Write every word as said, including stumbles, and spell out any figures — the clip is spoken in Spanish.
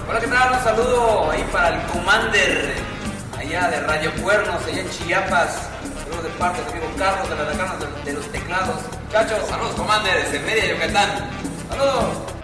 Hola, ¿qué tal? Un saludo ahí para el Commander, allá de Radio Cuernos, allá en Chiapas. Saludos de parte del amigo Carlos de las Lacanas de, de los Teclados. Muchachos, Saludos, Commander, desde Mérida, Yucatán. saludos.